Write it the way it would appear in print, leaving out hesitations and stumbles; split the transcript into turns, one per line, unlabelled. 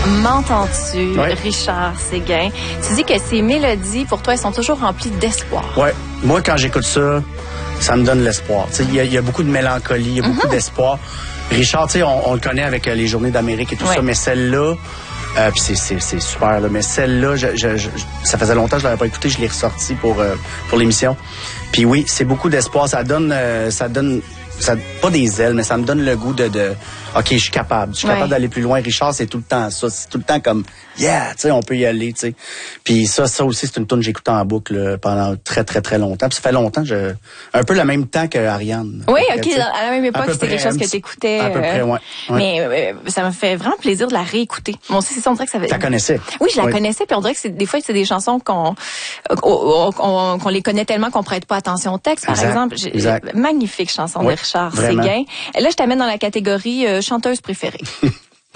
M'entends-tu, Richard Séguin? Tu dis que ces mélodies, pour toi, elles sont toujours remplies d'espoir.
Ouais. Moi, quand j'écoute ça, ça me donne l'espoir. Il y a beaucoup de mélancolie, il y a beaucoup d'espoir. Richard, on le connaît avec les Journées d'Amérique et tout ça, mais celle-là, puis c'est super, là, mais celle-là, ça faisait longtemps que je l'avais pas écouté, je l'ai ressorti pour l'émission. Puis oui, c'est beaucoup d'espoir, ça donne pas des ailes, mais ça me donne le goût de OK, je suis capable d'aller plus loin. Richard, c'est tout le temps ça, c'est tout le temps comme yeah, tu sais, on peut y aller, tu sais. Puis ça aussi, c'est une tune que j'écoutais en boucle pendant très très très longtemps. Puis ça fait longtemps, un peu le même temps que Ariane.
Oui, OK, à la même époque, c'était quelque chose que t'écoutais.
À peu près, ouais.
Mais ça me fait vraiment plaisir de la réécouter. Moi aussi, c'est ça, on dirait que ça fait...
Tu la connaissais?
Oui, je la connaissais, puis on dirait que des fois, c'est des chansons qu'on les connaît tellement qu'on prête pas attention au texte, par exemple. Magnifique chanson de Richard Séguin. Là, je t'amène dans la catégorie chanteuse préférée.